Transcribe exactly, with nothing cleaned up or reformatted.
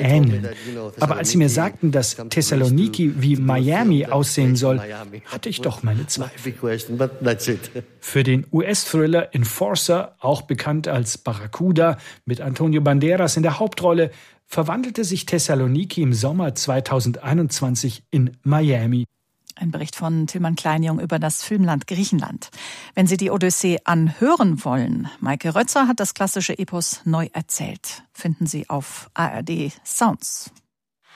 ähneln. Aber als Sie mir sagten, dass Thessaloniki wie Miami aussehen soll, hatte ich doch meine Zweifel. Für den U S-Thriller Enforcer, auch bekannt als Barracuda, mit Antonio Banderas in der Hauptrolle, verwandelte sich Thessaloniki im Sommer zweitausendeinundzwanzig in Miami. Ein Bericht von Tilman Kleinjung über das Filmland Griechenland. Wenn Sie die Odyssee anhören wollen, Maike Rötzer hat das klassische Epos neu erzählt. Finden Sie auf A R D Sounds.